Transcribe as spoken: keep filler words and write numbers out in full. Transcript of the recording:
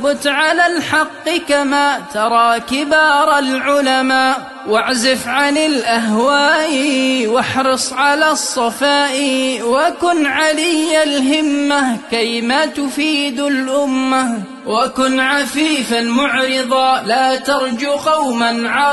واثبت على الحق كما ترى كبار العلماء، واعزف عن الأهواء واحرص على الصفاء، وكن علي الهمة كيما تفيد الأمة، وكن عفيفا معرضا لا ترجو قوما عرضا.